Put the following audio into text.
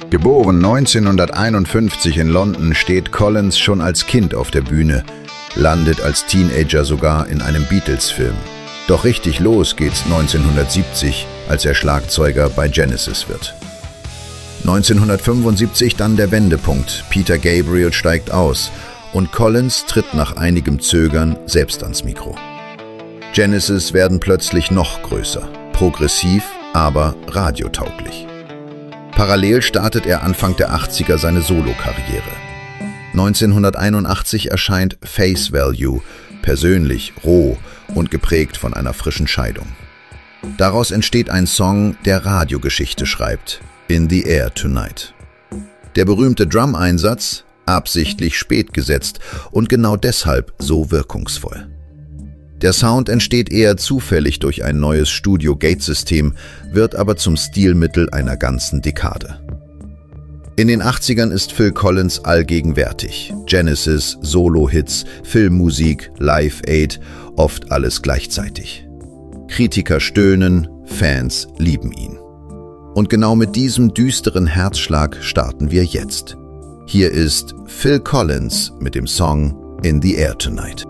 Geboren 1951 in London, steht Collins schon als Kind auf der Bühne, landet als Teenager sogar in einem Beatles-Film. Doch richtig los geht's 1970, als er Schlagzeuger bei Genesis wird. 1975 dann der Wendepunkt. Peter Gabriel steigt aus und Collins tritt nach einigem Zögern selbst ans Mikro. Genesis werden plötzlich noch größer, progressiv, aber radiotauglich. Parallel startet er Anfang der 80er seine Solokarriere. 1981 erscheint Face Value, persönlich, roh und geprägt von einer frischen Scheidung. Daraus entsteht ein Song, der Radiogeschichte schreibt, In the Air Tonight. Der berühmte Drum-Einsatz, absichtlich spät gesetzt und genau deshalb so wirkungsvoll. Der Sound entsteht eher zufällig durch ein neues Studio-Gate-System, wird aber zum Stilmittel einer ganzen Dekade. In den 80ern ist Phil Collins allgegenwärtig. Genesis, Solo-Hits, Filmmusik, Live-Aid, oft alles gleichzeitig. Kritiker stöhnen, Fans lieben ihn. Und genau mit diesem düsteren Herzschlag starten wir jetzt. Hier ist Phil Collins mit dem Song In the Air Tonight.